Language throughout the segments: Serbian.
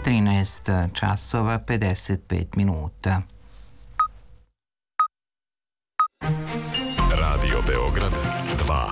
13 časova 55 minuta. Radio Beograd 2.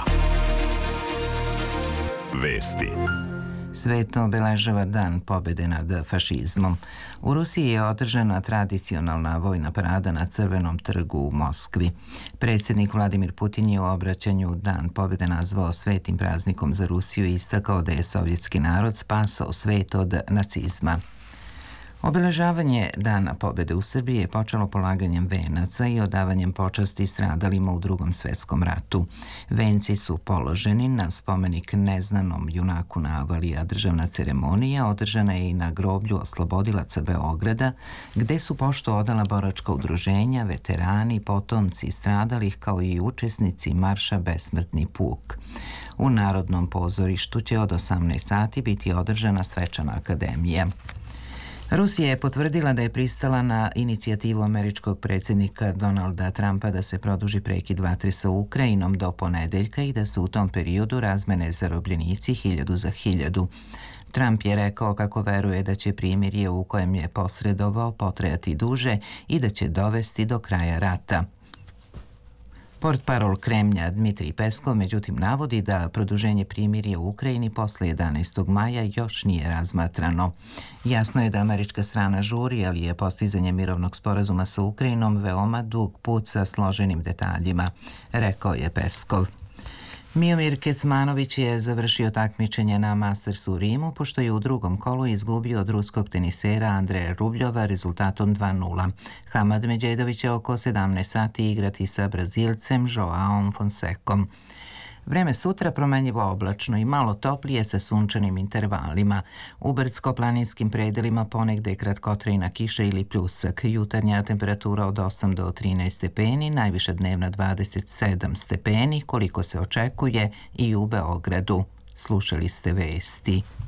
Vesti. Svet obeležava Dan pobjede nad fašizmom. U Rusiji je održana tradicionalna vojna parada na Crvenom trgu u Moskvi. Predsjednik Vladimir Putin je u obraćanju Dan pobjede nazvao svetim praznikom za Rusiju i istakao da je sovjetski narod spasao svet od nacizma. Obeležavanje Dana pobjede u Srbiji je počelo polaganjem venaca i odavanjem počasti stradalima u Drugom svjetskom ratu. Venci su položeni na spomenik neznanom junaku na Avali, a državna ceremonija održana je i na groblju oslobodilaca Beograda, gde su poštu odala boračka udruženja, veterani, potomci stradalih kao i učesnici marša Besmrtni puk. U Narodnom pozorištu će od 18 sati biti održana svečana akademija. Rusija je potvrdila da je pristala na inicijativu američkog predsjednika Donalda Trumpa da se produži prekid vatre sa Ukrajinom do ponedeljka i da se u tom periodu razmene zarobljenici 1000 za 1000. Trump je rekao kako veruje da će primirje u kojem je posredovao potrajati duže i da će dovesti do kraja rata. Portparol Kremlja Dmitrij Peskov međutim navodi da produženje primirja u Ukrajini posle 11. maja još nije razmatrano. Jasno je da američka strana žuri, ali je postizanje mirovnog sporazuma sa Ukrajinom veoma dug put sa složenim detaljima, rekao je Peskov. Miomir Kecmanović je završio takmičenje na Mastersu u Rimu, pošto je u drugom kolu izgubio od ruskog tenisera Andreja Rubljova rezultatom 2:0. Hamad Međedović će oko 17 sati igrati sa Brazilcem Joaom Fonsecom. Vreme sutra promenljivo oblačno i malo toplije sa sunčanim intervalima. U brdsko-planinskim predelima ponegde kratkotrajna kiša ili pljusak. Jutarnja temperatura od 8 do 13 stepeni, najviša dnevna 27 stepeni, koliko se očekuje i u Beogradu. Slušali ste vesti.